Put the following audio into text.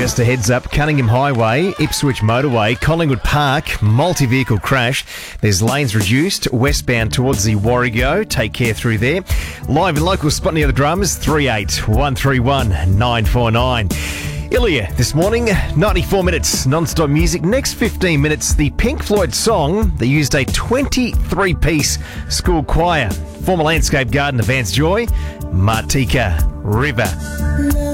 Just a heads up, Cunningham Highway, Ipswich Motorway, Collingwood Park, multi-vehicle crash. There's lanes reduced, westbound towards the Warrego. Take care through there. Live and local, spotting the other dramas, 38131949. Ilya, this morning, 94 minutes non-stop music. Next 15 minutes, the Pink Floyd song. They used a 23-piece school choir. Former landscape gardener Vance Joy, Martika River.